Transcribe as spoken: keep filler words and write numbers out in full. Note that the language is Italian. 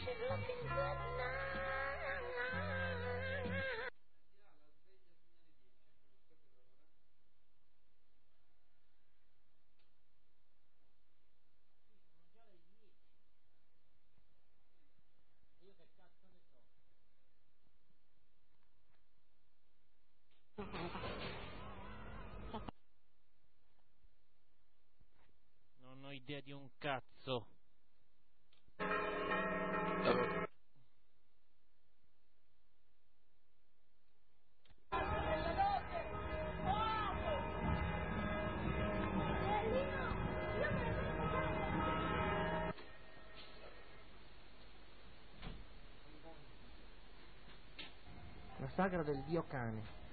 Non ho idea di un cazzo. La sagra del dio cane.